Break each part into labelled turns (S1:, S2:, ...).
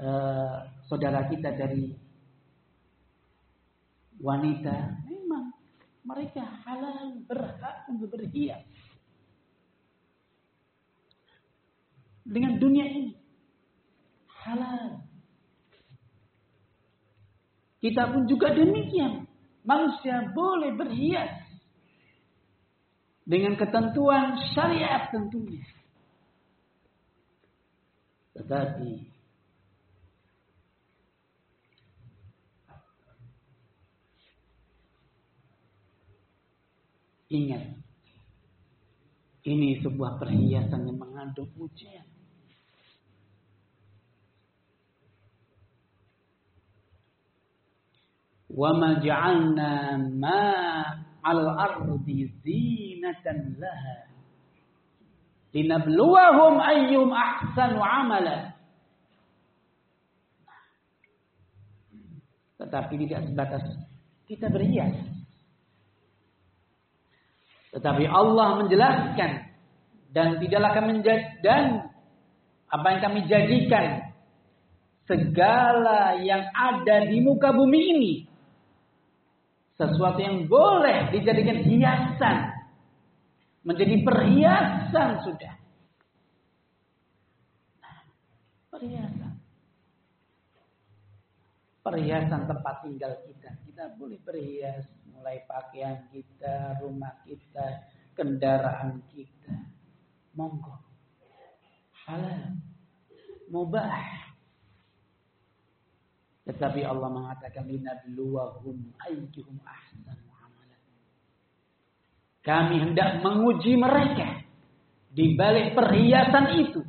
S1: saudara kita dari wanita, memang mereka halal, berhak untuk berhias dengan dunia ini, halal. Kita pun juga demikian. Manusia boleh berhias dengan ketentuan syariat tentunya. Tetapi ingat, ini sebuah perhiasan yang mengandung ujian. Wa ma ja'alna ma 'alal ardi zinatan laha linabluwahum ayyuhum ahsanu 'amala. Tetapi tidak sebatas kita berhias. Tetapi Allah menjelaskan dan tidaklah kami dan apa yang kami jadikan segala yang ada di muka bumi ini sesuatu yang boleh dijadikan hiasan, menjadi perhiasan sudah. Perhiasan tempat tinggal kita. Kita boleh berhias mulai pakaian kita, rumah kita, kendaraan kita. Monggo. Halal. Mubah. Tetapi Allah mengatakan linabluwahum ayyuhum ahsanu amalan. Kami hendak menguji mereka di balik perhiasan itu.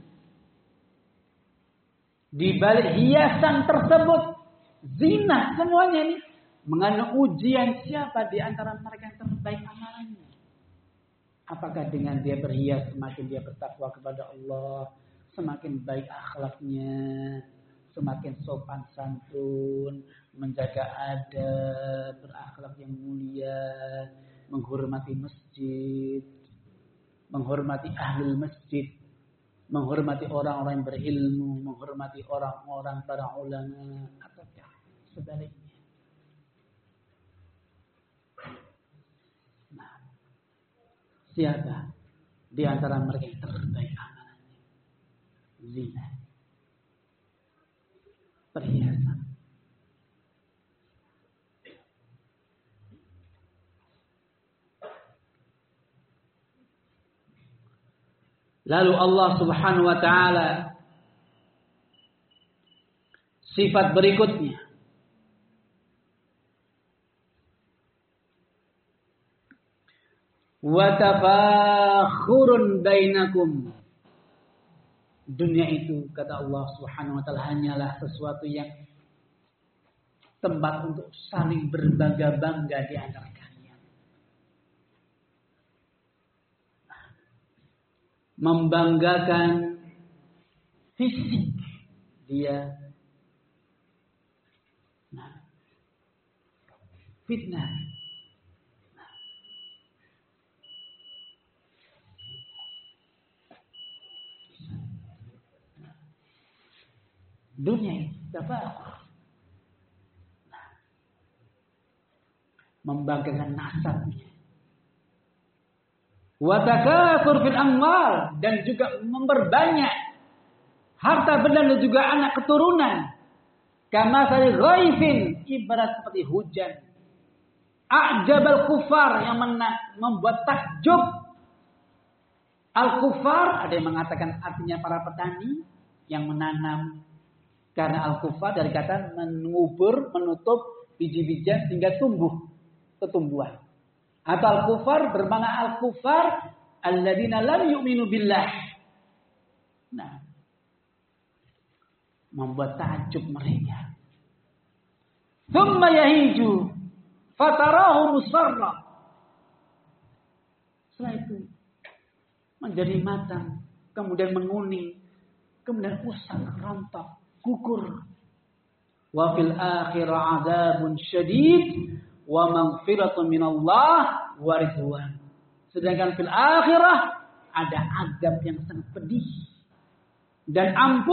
S1: Di balik hiasan tersebut, zina semuanya ini mengandung ujian siapa di antara mereka yang terbaik amalannya. Apakah dengan dia berhias semakin dia bertakwa kepada Allah, semakin baik akhlaknya, semakin sopan santun, menjaga adab, berakhlak yang mulia, menghormati masjid, menghormati ahli masjid, menghormati orang-orang yang berilmu, menghormati orang-orang para ulama, ataukah sebaliknya? Nah, siapa di antara mereka yang terbaik amalannya? Zina. Perhiasan. Lalu Allah Subhanahu wa taala sifat berikutnya, wa tafakhurun bainakum. Dunia itu, kata Allah Subhanahu wa taala, hanyalah sesuatu yang tempat untuk saling berbangga-bangga di antara kalian. Membanggakan fisik dia. Nah, fitnah. Dunia ini tafakhur. Membanggakan nasabnya. Wa takatsur fil amwal, dan juga memperbanyak harta benda dan juga anak keturunan. Kama sari ghaifin, ibarat seperti hujan. A'jabal kufar, yang membuat takjub. Al-kufar, ada yang mengatakan artinya para petani yang menanam. Karena al-kufar dari kata mengubur, menutup biji-bijian sehingga tumbuh ketumbuhan. Atau al-kufar bermakna al-kufar alladzina lam yu'minu billah. Nah, membuat takjub mereka. Tsumma yahiju fatarahu musfarra. Setelah itu menjadi matang, kemudian menguning, kemudian usang, rontok, gugur. Wa fil akhirah adzabun syadid wa maghfiratun minallah wa ridwan. Sedangkan fil akhirah ada azab yang sangat pedih dan ampun